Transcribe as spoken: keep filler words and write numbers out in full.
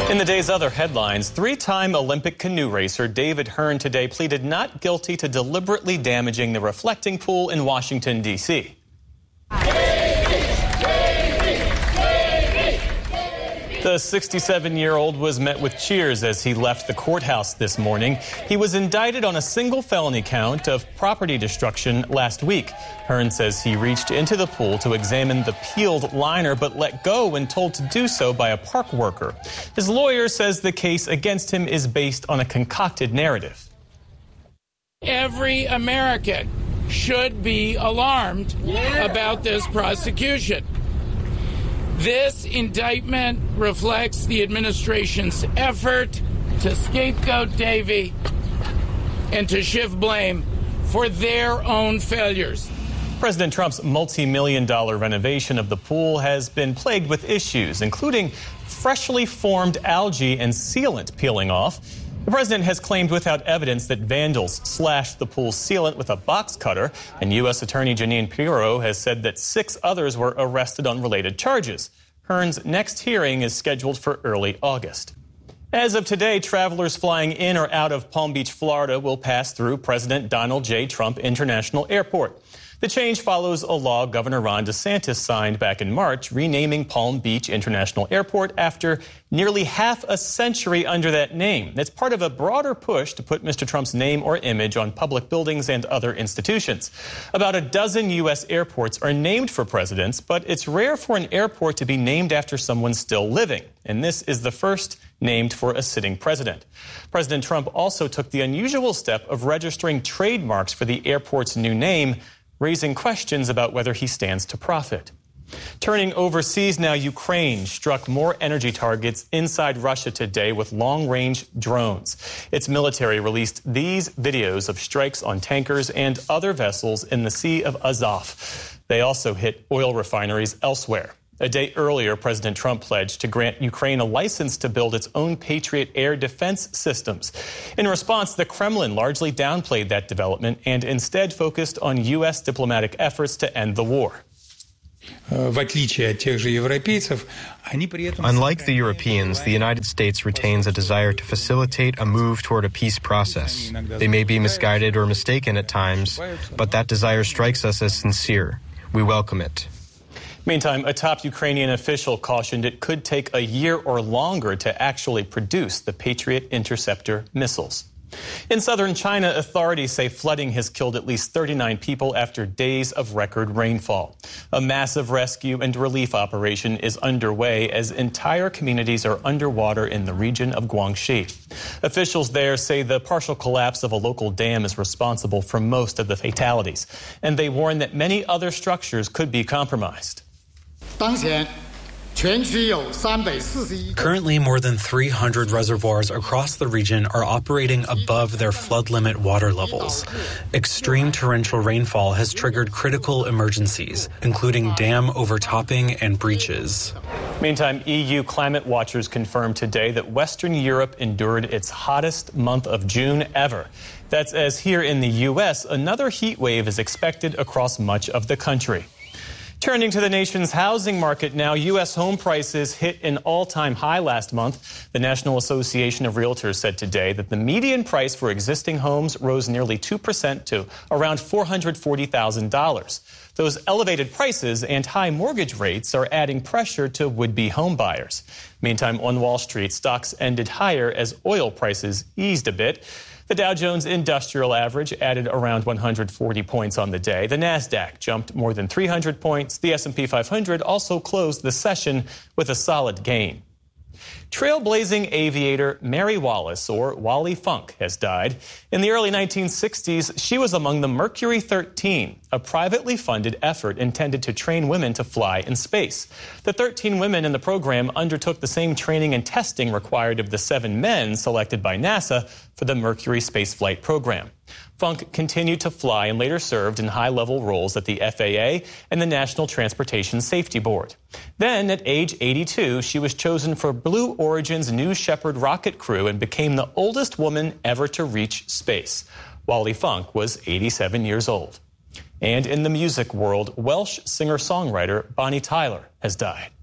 In the day's other headlines, three-time Olympic canoe racer David Hearn today pleaded not guilty to deliberately damaging the reflecting pool in Washington, D C The sixty-seven-year-old was met with cheers as he left the courthouse this morning. He was indicted on a single felony count of property destruction last week. Hearn says he reached into the pool to examine the peeled liner, but let go when told to do so by a park worker. His lawyer says the case against him is based on a concocted narrative. Every American should be alarmed yeah. about this prosecution. This indictment reflects the administration's effort to scapegoat Davy and to shift blame for their own failures. President Trump's multi-million dollar renovation of the pool has been plagued with issues, including freshly formed algae and sealant peeling off. The president has claimed without evidence that vandals slashed the pool's sealant with a box cutter, and U S Attorney Jeanine Pirro has said that six others were arrested on related charges. Hearn's next hearing is scheduled for early August. As of today, travelers flying in or out of Palm Beach, Florida will pass through President Donald J. Trump International Airport. The change follows a law Governor Ron DeSantis signed back in March, renaming Palm Beach International Airport after nearly half a century under that name. It's part of a broader push to put Mister Trump's name or image on public buildings and other institutions. About a dozen U S airports are named for presidents, but it's rare for an airport to be named after someone still living. And this is the first named for a sitting president. President Trump also took the unusual step of registering trademarks for the airport's new name, raising questions about whether he stands to profit. Turning overseas now, Ukraine struck more energy targets inside Russia today with long-range drones. Its military released these videos of strikes on tankers and other vessels in the Sea of Azov. They also hit oil refineries elsewhere. A day earlier, President Trump pledged to grant Ukraine a license to build its own Patriot air defense systems. In response, the Kremlin largely downplayed that development and instead focused on U S diplomatic efforts to end the war. Unlike the Europeans, the United States retains a desire to facilitate a move toward a peace process. They may be misguided or mistaken at times, but that desire strikes us as sincere. We welcome it. Meantime, a top Ukrainian official cautioned it could take a year or longer to actually produce the Patriot interceptor missiles. In southern China, authorities say flooding has killed at least thirty-nine people after days of record rainfall. A massive rescue and relief operation is underway as entire communities are underwater in the region of Guangxi. Officials there say the partial collapse of a local dam is responsible for most of the fatalities, and they warn that many other structures could be compromised. Currently, more than three hundred reservoirs across the region are operating above their flood limit water levels. Extreme torrential rainfall has triggered critical emergencies, including dam overtopping and breaches. Meantime, E U climate watchers confirmed today that Western Europe endured its hottest month of June ever. That's as here in the U S, another heat wave is expected across much of the country. Turning to the nation's housing market now, U S home prices hit an all-time high last month. The National Association of Realtors said today that the median price for existing homes rose nearly two percent to around four hundred forty thousand dollars. Those elevated prices and high mortgage rates are adding pressure to would-be home buyers. Meantime, on Wall Street, stocks ended higher as oil prices eased a bit. The Dow Jones Industrial Average added around one hundred forty points on the day. The Nasdaq jumped more than three hundred points. The S and P five hundred also closed the session with a solid gain. Trailblazing aviator Mary Wallace, or Wally Funk, has died. In the early nineteen sixties, she was among the Mercury thirteen, a privately funded effort intended to train women to fly in space. The thirteen women in the program undertook the same training and testing required of the seven men selected by NASA for the Mercury spaceflight program. Funk continued to fly and later served in high-level roles at the F A A and the National Transportation Safety Board. Then, at age eighty-two, she was chosen for Blue Origin's New Shepard rocket crew and became the oldest woman ever to reach space. Wally Funk was eighty-seven years old. And in the music world, Welsh singer-songwriter Bonnie Tyler has died.